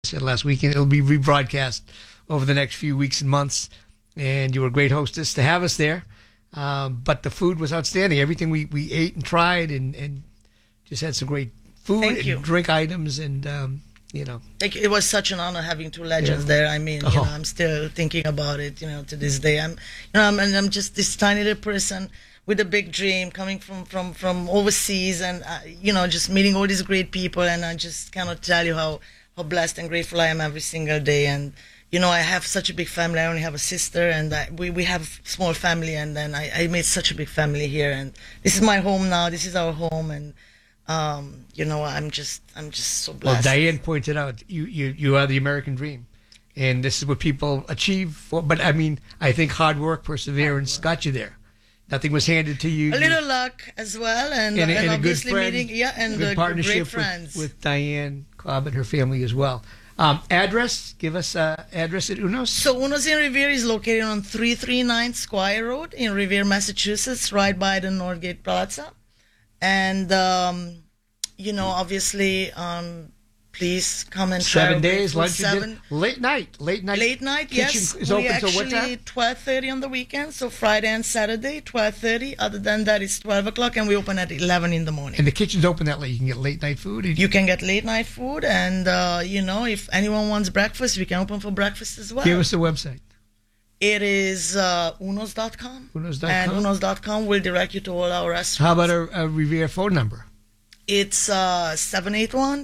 said last weekend. It'll be rebroadcast over the next few weeks and months. And you were a great hostess to have us there. But the food was outstanding. Everything we ate and tried and just had some great food and drink items and, Thank you. It was such an honor having two legends there. I mean, I'm still thinking about it, to this day. I'm just this tiny little person with a big dream coming from overseas and, just meeting all these great people. And I just cannot tell you how blessed and grateful I am every single day. And, I have such a big family. I only have a sister, and we have a small family. And then I made such a big family here. And this is my home now. This is our home. And, I'm just so blessed. Well, Diane pointed out you are the American dream. And this is what people achieve. But, I think hard work, perseverance got you there. Nothing was handed to you. A little luck as well, and obviously meeting, and good partnership great friends with Diane Cobb and her family as well. Address? Give us address at Uno's. So Uno's in Revere is located on 339 Squire Road in Revere, Massachusetts, right by the Northgate Plaza. And obviously, please come and try. 7 days, lunch, late night. Yes. Is open till what time? 12:30 on the weekend. So Friday and Saturday, 12:30. Other than that, it's 12 o'clock, and we open at 11 in the morning. And the kitchen's open that late. You can get late night food. You can get late night food, and if anyone wants breakfast, we can open for breakfast as well. Give us the website. It is unos.com. Unos.com. And unos.com will direct you to all our restaurants. How about a Revere phone number? It's 781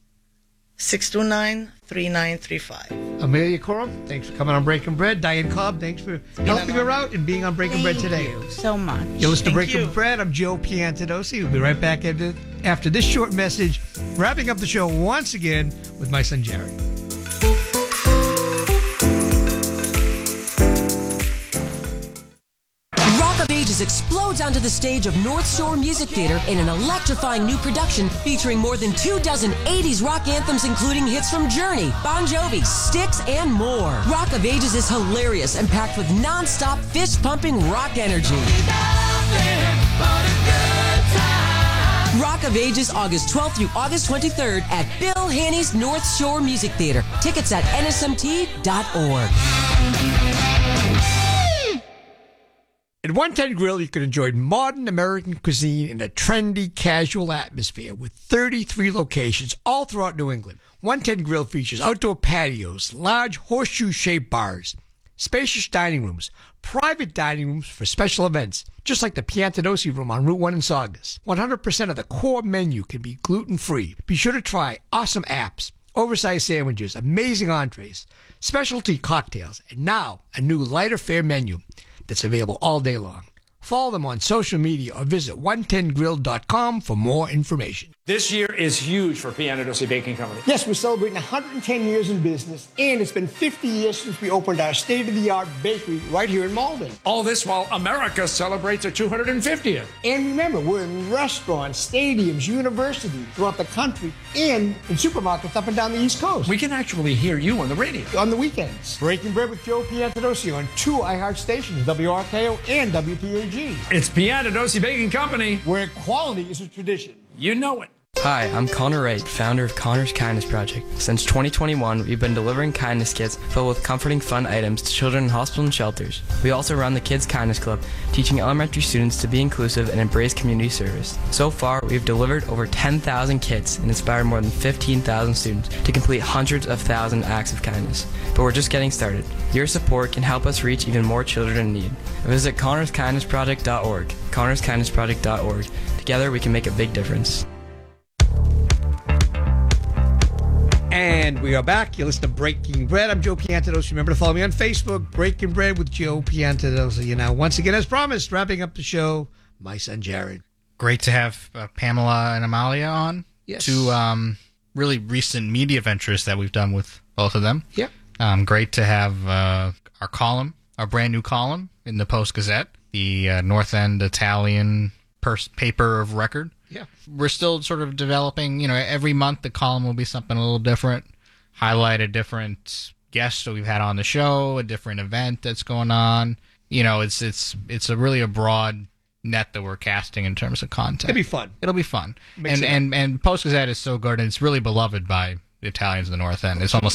629-3935. Amelia Corum, thanks for coming on Breaking Bread. Diane Cobb, thanks for helping her out and being on Breaking Bread today. Thank you so much. You're listening to Breaking Bread. I'm Joe Piantadosi. We'll be right back after this short message, wrapping up the show once again with my son Jared. Rock of Ages explodes onto the stage of North Shore Music Theater in an electrifying new production featuring more than 24 80s rock anthems, including hits from Journey, Bon Jovi, Styx, and more. Rock of Ages is hilarious and packed with non-stop fist-pumping rock energy. Rock of Ages, August 12th through August 23rd at Bill Haney's North Shore Music Theater. Tickets at nsmt.org. At 110 Grill, you can enjoy modern American cuisine in a trendy, casual atmosphere with 33 locations all throughout New England. 110 Grill features outdoor patios, large horseshoe-shaped bars, spacious dining rooms, private dining rooms for special events, just like the Piantadosi Room on Route 1 in Saugus. 100% of the core menu can be gluten-free. Be sure to try awesome apps, oversized sandwiches, amazing entrees, specialty cocktails, and now a new lighter fare menu that's available all day long. Follow them on social media or visit 110grill.com for more information. This year is huge for Piantadosi Baking Company. Yes, we're celebrating 110 years in business, and it's been 50 years since we opened our state-of-the-art bakery right here in Malden. All this while America celebrates their 250th. And remember, we're in restaurants, stadiums, universities throughout the country, and in supermarkets up and down the East Coast. We can actually hear you on the radio. On the weekends. Breaking Bread with Joe Piantadosi on 2 iHeart stations, WRKO and WPAG. It's Piantadosi Baking Company, where quality is a tradition. You know it. Hi, I'm Connor Wright, founder of Connor's Kindness Project. Since 2021, we've been delivering kindness kits filled with comforting, fun items to children in hospitals and shelters. We also run the Kids Kindness Club, teaching elementary students to be inclusive and embrace community service. So far, we've delivered over 10,000 kits and inspired more than 15,000 students to complete hundreds of thousands acts of kindness. But we're just getting started. Your support can help us reach even more children in need. Visit connorskindnessproject.org. connorskindnessproject.org. Together, we can make a big difference. And we are back. You listen to Breaking Bread. I'm Joe Piantadosi. Remember to follow me on Facebook, Breaking Bread with Joe Piantadosi. Once again, as promised, wrapping up the show, my son Jared. Great to have Pamela and Amalia on. Yes. Two really recent media ventures that we've done with both of them. Yep. Great to have our column, our brand new column in the Post-Gazette, the North End Italian paper of record. Yeah. We're still sort of developing, every month the column will be something a little different, highlight a different guest that we've had on the show, a different event that's going on. It's a really a broad net that we're casting in terms of content. It'll be fun. It'll be fun. And Post-Gazette is so good, and it's really beloved by Italians in the North End. It's almost